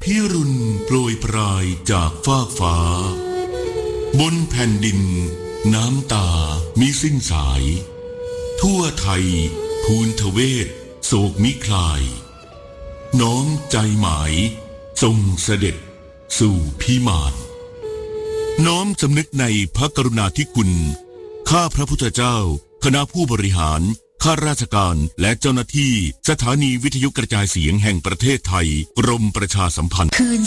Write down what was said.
พิรุณโปรยปลายจากฟากฟ้าบนแผ่นดินน้ำตามิสิ้นสายทั่วไทยภูนทเวศโศกมิคลายน้อมใจหมายทรงเสด็จสู่พิมานน้อมสำนึกในพระกรุณาธิคุณข้าพระพุทธเจ้าคณะผู้บริหารข้าราชการและเจ้าหน้าที่สถานีวิทยุกระจายเสียงแห่งประเทศไทยกรมประชาสัมพันธ์